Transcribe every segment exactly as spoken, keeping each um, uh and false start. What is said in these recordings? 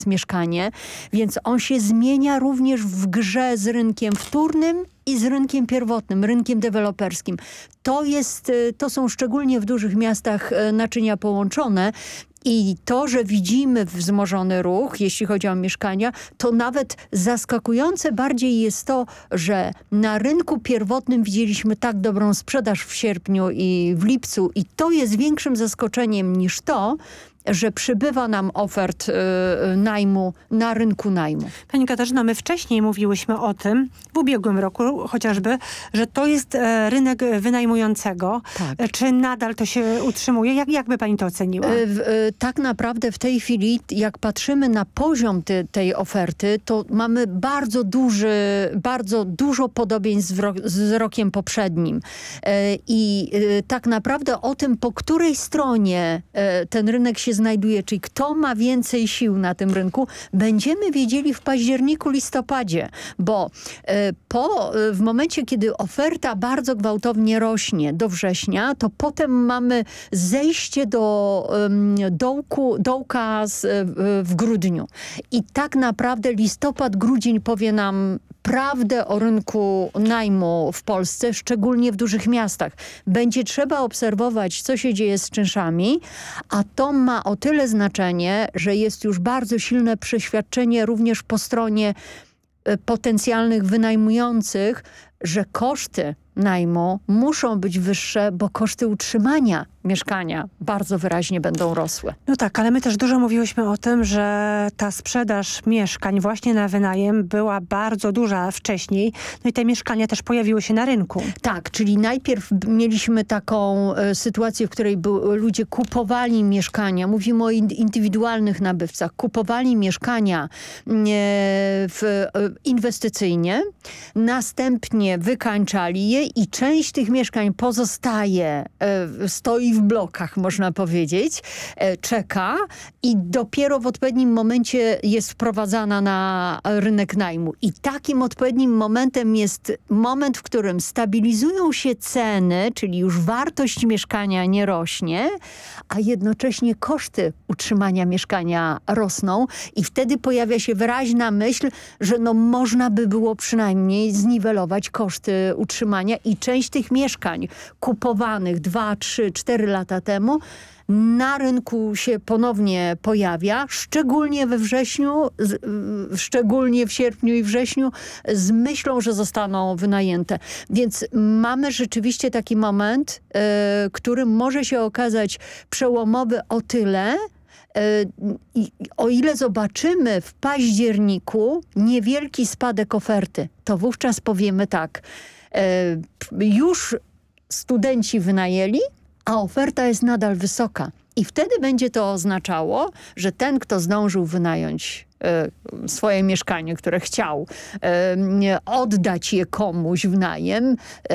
mieszkanie, więc on się zmienia również w grze z rynkiem wtórnym i z rynkiem pierwotnym, rynkiem deweloperskim. To jest, to są szczególnie w dużych miastach naczynia połączone. I to, że widzimy wzmożony ruch, jeśli chodzi o mieszkania, to nawet zaskakujące bardziej jest to, że na rynku pierwotnym widzieliśmy tak dobrą sprzedaż w sierpniu i w lipcu i to jest większym zaskoczeniem niż to, że przybywa nam ofert y, najmu na rynku najmu. Pani Katarzyno, my wcześniej mówiłyśmy o tym, w ubiegłym roku chociażby, że to jest e, rynek wynajmującego. Tak. E, czy nadal to się utrzymuje? Jak, jak by pani to oceniła? Y, y, tak naprawdę w tej chwili, jak patrzymy na poziom ty, tej oferty, to mamy bardzo duży, bardzo dużo podobieństw z, ro, z rokiem poprzednim. Y, I y, tak naprawdę o tym, po której stronie y, ten rynek się znajduje, czyli kto ma więcej sił na tym rynku, będziemy wiedzieli w październiku, listopadzie, bo e, po, e, w momencie, kiedy oferta bardzo gwałtownie rośnie do września, to potem mamy zejście do e, dołku, dołka z, e, w grudniu. I tak naprawdę listopad, grudzień powie nam prawdę o rynku najmu w Polsce, szczególnie w dużych miastach. Będzie trzeba obserwować, co się dzieje z czynszami, a to ma o tyle znaczenie, że jest już bardzo silne przeświadczenie również po stronie potencjalnych wynajmujących, że koszty najmu muszą być wyższe, bo koszty utrzymania mieszkania bardzo wyraźnie będą rosły. No tak, ale my też dużo mówiłyśmy o tym, że ta sprzedaż mieszkań właśnie na wynajem była bardzo duża wcześniej. No i te mieszkania też pojawiły się na rynku. Tak, czyli najpierw mieliśmy taką e, sytuację, w której by, ludzie kupowali mieszkania. Mówimy o indywidualnych nabywcach. Kupowali mieszkania e, w, e, inwestycyjnie, następnie wykańczali je i część tych mieszkań pozostaje, e, stoi w blokach, można powiedzieć, e, czeka i dopiero w odpowiednim momencie jest wprowadzana na rynek najmu. I takim odpowiednim momentem jest moment, w którym stabilizują się ceny, czyli już wartość mieszkania nie rośnie, a jednocześnie koszty utrzymania mieszkania rosną i wtedy pojawia się wyraźna myśl, że no można by było przynajmniej zniwelować koszty utrzymania i część tych mieszkań kupowanych dwa, trzy, cztery lata temu na rynku się ponownie pojawia, szczególnie we wrześniu, szczególnie w sierpniu i wrześniu, z myślą, że zostaną wynajęte. Więc mamy rzeczywiście taki moment, y, który może się okazać przełomowy o tyle, I o ile zobaczymy w październiku niewielki spadek oferty, to wówczas powiemy tak, już studenci wynajęli, a oferta jest nadal wysoka. I wtedy będzie to oznaczało, że ten, kto zdążył wynająć swoje mieszkanie, które chciał, oddać je komuś w najem,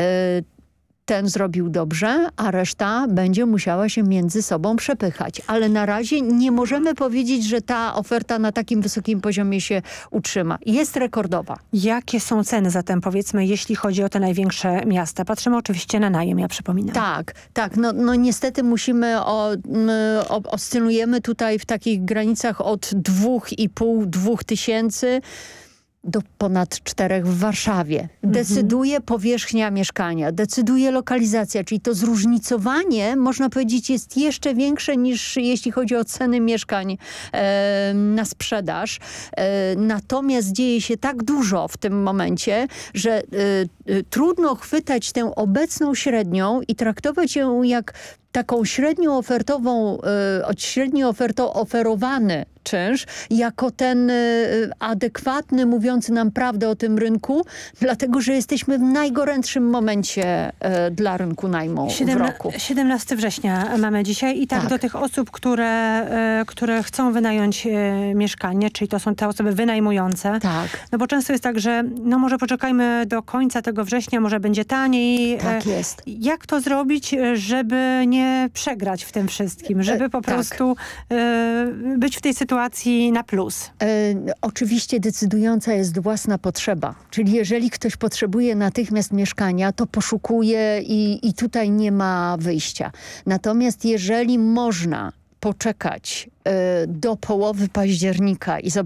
ten zrobił dobrze, a reszta będzie musiała się między sobą przepychać. Ale na razie nie możemy powiedzieć, że ta oferta na takim wysokim poziomie się utrzyma. Jest rekordowa. Jakie są ceny zatem, powiedzmy, jeśli chodzi o te największe miasta? Patrzymy oczywiście na najem, ja przypominam. Tak, tak. No, no niestety musimy, o, o, oscylujemy tutaj w takich granicach od dwóch i pół, dwóch tysięcy do ponad czterech w Warszawie. Decyduje powierzchnia mieszkania, decyduje lokalizacja, czyli to zróżnicowanie, można powiedzieć, jest jeszcze większe niż jeśli chodzi o ceny mieszkań e, na sprzedaż. E, natomiast dzieje się tak dużo w tym momencie, że e, e, trudno chwytać tę obecną średnią i traktować ją jak taką średnią ofertową, e, średnio oferto, oferowany czynsz jako ten y, adekwatny, mówiący nam prawdę o tym rynku, dlatego, że jesteśmy w najgorętszym momencie y, dla rynku najmu w roku. siedemnastego września mamy dzisiaj i tak, tak. do tych osób, które, y, które chcą wynająć y, mieszkanie, czyli to są te osoby wynajmujące. Tak. No bo często jest tak, że no może poczekajmy do końca tego września, może będzie taniej. Tak jest. Jak to zrobić, żeby nie przegrać w tym wszystkim, żeby po tak. prostu y, być w tej sytuacji na plus? E, oczywiście decydująca jest własna potrzeba. Czyli jeżeli ktoś potrzebuje natychmiast mieszkania, to poszukuje i, i tutaj nie ma wyjścia. Natomiast jeżeli można poczekać do połowy października i